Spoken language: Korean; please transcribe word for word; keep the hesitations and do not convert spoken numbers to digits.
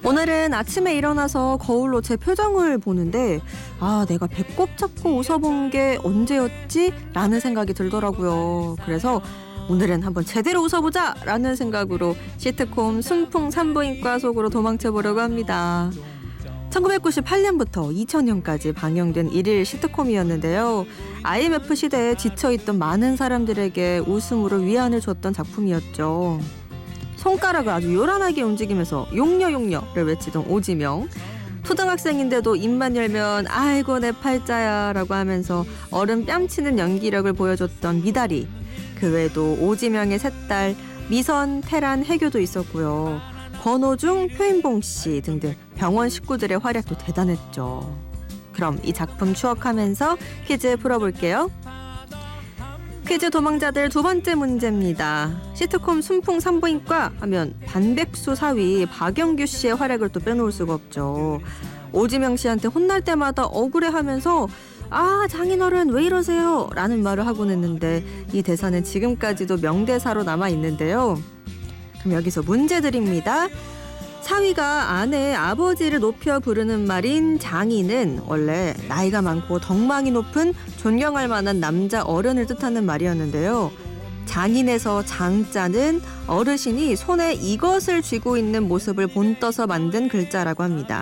오늘은 아침에 일어나서 거울로 제 표정을 보는데 아, 내가 배꼽 잡고 웃어본 게 언제였지? 라는 생각이 들더라고요. 그래서 오늘은 한번 제대로 웃어보자! 라는 생각으로 시트콤 순풍 산부인과 속으로 도망쳐보려고 합니다. 천구백구십팔 년부터 이천 년까지 방영된 일일 시트콤이었는데요. 아이엠에프 시대에 지쳐있던 많은 사람들에게 웃음으로 위안을 줬던 작품이었죠. 손가락을 아주 요란하게 움직이면서 용녀 용녀를 외치던 오지명. 초등학생인데도 입만 열면 아이고 내 팔자야 라고 하면서 어른 뺨치는 연기력을 보여줬던 미다리. 그 외에도 오지명의 셋딸 미선, 태란, 해교도 있었고요. 권오중, 표인봉씨 등등 병원 식구들의 활약도 대단했죠. 그럼 이 작품 추억하면서 퀴즈 풀어볼게요. 퀴즈 도망자들 두 번째 문제입니다. 시트콤 순풍 산부인과 하면 반백수 사위 박영규 씨의 활약을 또 빼놓을 수가 없죠. 오지명 씨한테 혼날 때마다 억울해하면서 아 장인어른 왜 이러세요? 라는 말을 하곤 했는데 이 대사는 지금까지도 명대사로 남아있는데요. 그럼 여기서 문제 드립니다. 사위가 아내의 아버지를 높여 부르는 말인 장인은 원래 나이가 많고 덕망이 높은 존경할 만한 남자 어른을 뜻하는 말이었는데요. 장인에서 장자는 어르신이 손에 이것을 쥐고 있는 모습을 본떠서 만든 글자라고 합니다.